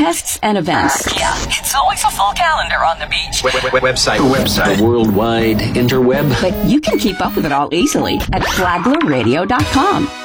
contests and events. Yeah, it's always a full calendar on the beach. Website. The worldwide interweb. But you can keep up with it all easily at FlaglerRadio.com.